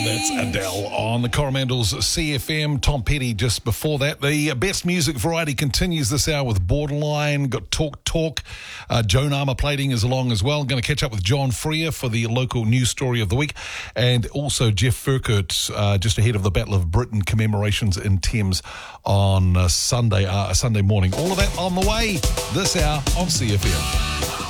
That's Adele on the Coromandels CFM. Tom Petty just before that. The best music variety continues this hour with Borderline. Got Talk. Joan Armour Plating is along as well. Going to catch up with John Freer for the local news story of the week. And also Jeff Furkert just ahead of the Battle of Britain commemorations in Thames on Sunday morning. All of that on the way this hour on CFM.